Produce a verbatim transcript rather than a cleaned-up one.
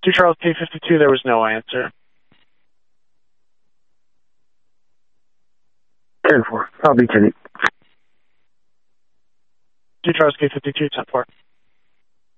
two Charles K fifty-two, there was no answer. ten four. I'll be ten. two Charles K fifty-two, ten four.